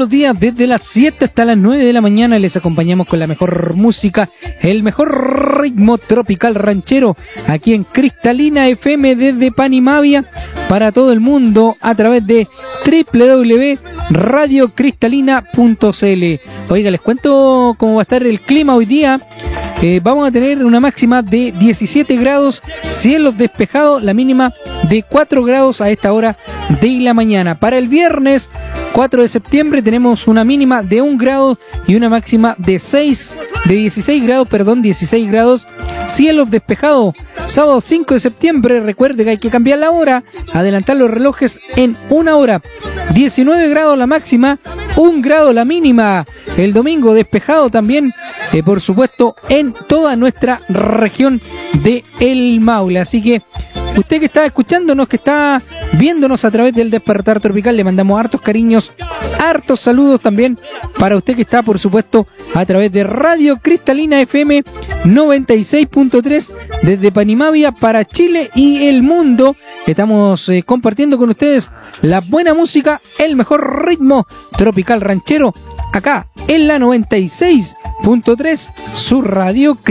los días desde las 7 hasta las 9 de la mañana les acompañamos con la mejor música, el mejor ritmo tropical ranchero aquí en Cristalina FM desde Panimavia para todo el mundo a través de www.radiocristalina.cl. Oiga, les cuento cómo va a estar el clima hoy día. Vamos a tener una máxima de 17 grados, cielos despejados, la mínima de 4 grados a esta hora de la mañana. Para el viernes 4 de septiembre tenemos una mínima de 1 grado y una máxima de 16 grados, cielos despejados. Sábado 5 de septiembre, recuerde que hay que cambiar la hora, adelantar los relojes en 1 hora. 19 grados la máxima, 1 grado la mínima. El domingo despejado también, por supuesto, en toda nuestra región de El Maule. Así que usted que está escuchándonos, que está viéndonos a través del Despertar Tropical, le mandamos hartos cariños, hartos saludos también para usted que está, por supuesto, a través de Radio Cristalina FM 96.3 desde Panimavia para Chile y el mundo. Estamos compartiendo con ustedes la buena música, el mejor ritmo tropical ranchero, acá en la 96.3, su Radio Cristalina.